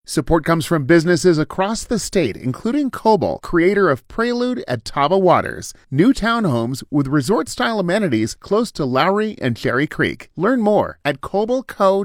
Support comes from businesses across the state, including Coble, creator of Prelude at Taba Waters, new townhomes with resort-style amenities close to Lowry and Cherry Creek. Learn more at cobleco.com.